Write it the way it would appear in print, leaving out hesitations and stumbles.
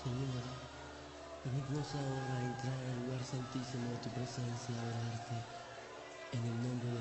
Señor, permítanos ahora entrar al lugar santísimo de tu presencia, a adorarte en el nombre